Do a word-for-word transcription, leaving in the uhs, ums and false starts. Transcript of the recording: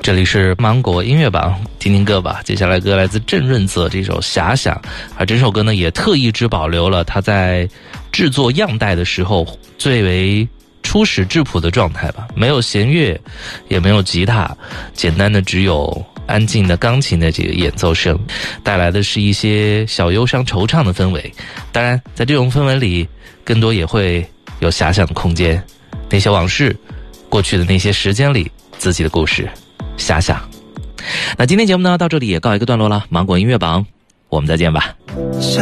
这里是芒果音乐榜，听听歌吧。接下来歌来自郑润泽这首《遐想》，而这首歌呢也特意只保留了他在制作样带的时候最为初始质朴的状态吧，没有弦乐，也没有吉他，简单的只有安静的钢琴的这个演奏声，带来的是一些小忧伤惆怅的氛围。当然在这种氛围里更多也会有遐想的空间，那些往事，过去的那些时间里自己的故事，遐想。那今天节目呢到这里也告一个段落了，芒果音乐榜我们再见吧。